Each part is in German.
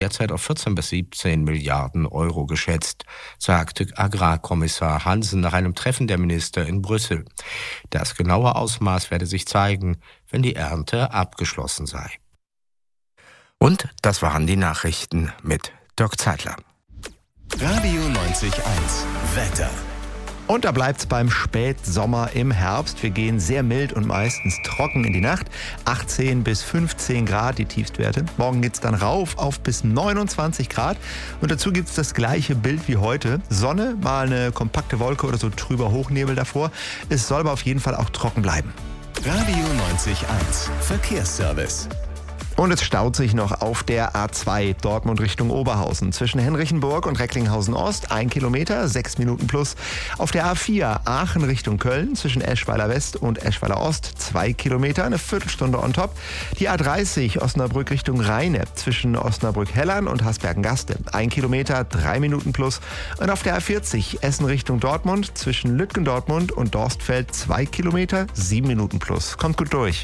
derzeit auf 14 bis 17 Milliarden Euro geschätzt, sagte Agrarkommissar Hansen nach einem Treffen der Minister in Brüssel. Das genaue Ausmaß werde sich zeigen, wenn die Ernte abgeschlossen sei. Und das waren die Nachrichten mit Dirk Zeitler. Radio 90.1 Wetter. Und da bleibt's beim Spätsommer im Herbst. Wir gehen sehr mild und meistens trocken in die Nacht. 18 bis 15 Grad die Tiefstwerte. Morgen geht's dann rauf auf bis 29 Grad. Und dazu gibt's das gleiche Bild wie heute. Sonne, mal eine kompakte Wolke oder so trüber Hochnebel davor. Es soll aber auf jeden Fall auch trocken bleiben. Radio 90.1 Verkehrsservice. Und es staut sich noch auf der A2 Dortmund Richtung Oberhausen. Zwischen Henrichenburg und Recklinghausen Ost 1 Kilometer, 6 Minuten plus. Auf der A4 Aachen Richtung Köln zwischen Eschweiler West und Eschweiler Ost 2 Kilometer, eine Viertelstunde on top. Die A30 Osnabrück Richtung Rheine zwischen Osnabrück-Hellern und Hasbergen-Gaste 1 Kilometer, 3 Minuten plus. Und auf der A40 Essen Richtung Dortmund zwischen Lütgendortmund und Dorstfeld 2 Kilometer, 7 Minuten plus. Kommt gut durch.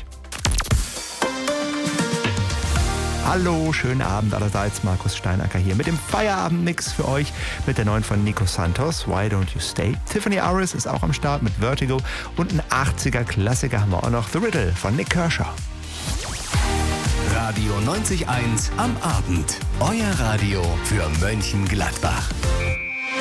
Hallo, schönen Abend allerseits. Markus Steinacker hier mit dem Feierabendmix für euch mit der neuen von Nico Santos, Why Don't You Stay. Tiffany Aris ist auch am Start mit Vertigo und ein 80er-Klassiker haben wir auch noch, The Riddle von Nick Kershaw. Radio 90.1 am Abend. Euer Radio für Mönchengladbach.